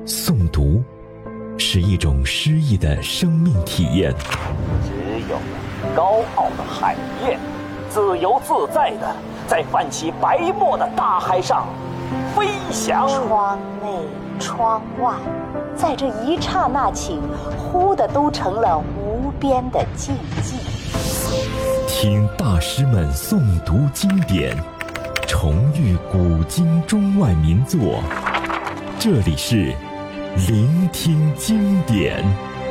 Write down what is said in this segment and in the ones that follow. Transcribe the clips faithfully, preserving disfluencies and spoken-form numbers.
诵读是一种诗意的生命体验。 只有高傲的海燕，自由自在地在泛起白沫的大海上飞翔。 窗内窗外，在这一刹那起，忽的都成了无边的静寂。 听大师们诵读经典，重遇古今中外名作。这里是聆听经典。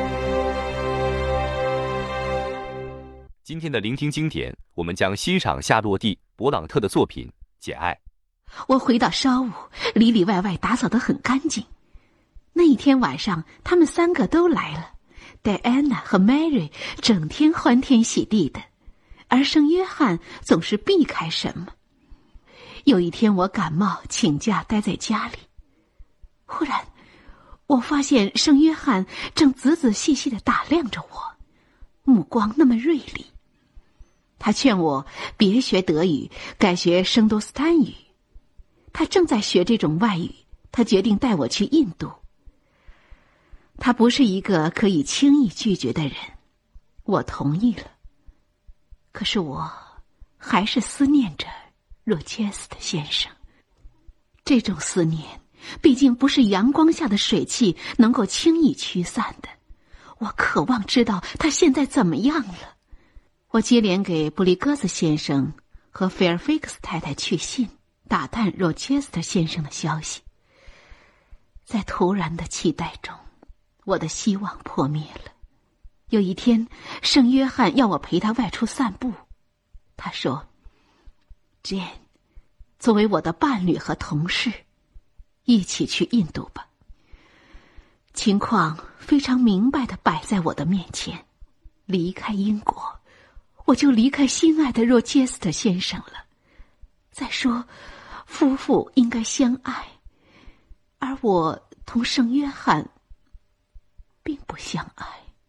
今天的聆听经典，我们将欣赏夏洛蒂·勃朗特的作品《简爱》。 我回到烧屋，里里外外打扫得很干净。那一天晚上，他们三个都来了，戴安娜和 Mary 整天欢天喜地的，而圣约翰总是避开什么。有一天我感冒请假待在家里，忽然我发现圣约翰正仔仔细细地打量着我，目光那么锐利。他劝我别学德语，改学圣多斯坦语。他正在学这种外语，他决定带我去印度。他不是一个可以轻易拒绝的人，我同意了。可是我还是思念着若切斯特先生。这种思念毕竟不是阳光下的水汽能够轻易驱散的。我渴望知道他现在怎么样了。我接连给布利戈斯先生和菲尔菲克斯太太去信，打探若切斯特先生的消息。在突然的期待中，我的希望破灭了。有一天，圣约翰要我陪他外出散步。他说 Jane， 作为我的伴侣和同事，一起去印度吧。情况非常明白地摆在我的面前，离开英国，我就离开心爱的若切斯特先生了。再说，夫妇应该相爱，而我同圣约翰并不相爱。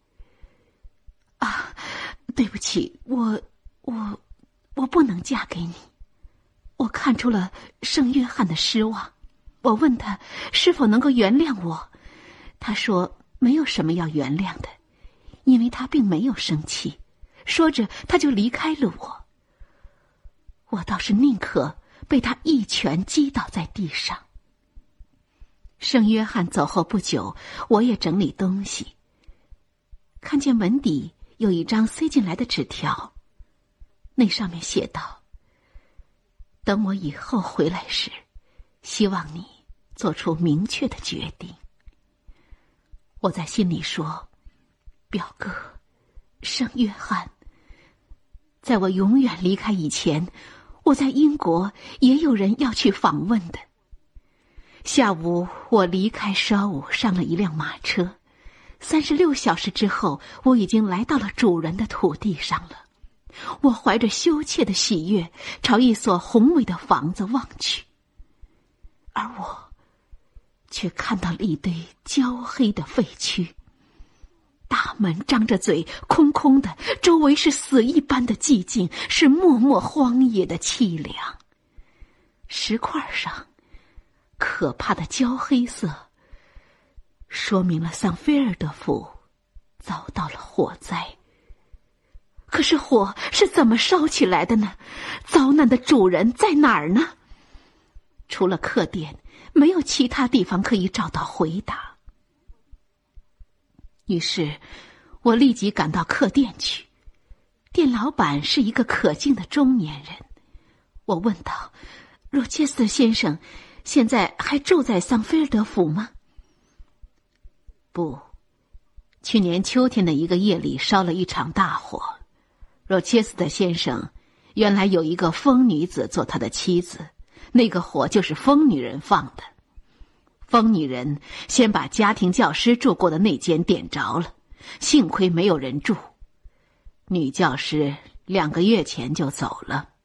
啊，对不起，我我我不能嫁给你。我看出了圣约翰的失望，我问他是否能够原谅我。他说没有什么要原谅的，因为他并没有生气。说着他就离开了我。我倒是宁可被他一拳击倒在地上。圣约翰走后不久，我也整理东西，看见门底有一张塞进来的纸条，那上面写道：等我以后回来时，希望你做出明确的决定。我在心里说，表哥，圣约翰，在我永远离开以前，我在英国也有人要去访问的。下午我离开烧屋，上了一辆马车。三十六小时之后，我已经来到了主人的土地上了。我怀着羞怯的喜悦，朝一所宏伟的房子望去，而我却看到了一堆焦黑的废墟。大门张着嘴，空空的，周围是死一般的寂静，是漠漠荒野的凄凉。石块上可怕的焦黑色说明了桑菲尔德府遭到了火灾。可是火是怎么烧起来的呢？遭难的主人在哪儿呢？除了客店，没有其他地方可以找到回答。于是我立即赶到客店去。店老板是一个可敬的中年人。我问道：若切斯特先生现在还住在桑菲尔德府吗？不，去年秋天的一个夜里烧了一场大火。若切斯特先生原来有一个疯女子做他的妻子，那个火就是疯女人放的。疯女人先把家庭教师住过的那间点着了，幸亏没有人住。女教师两个月前就走了。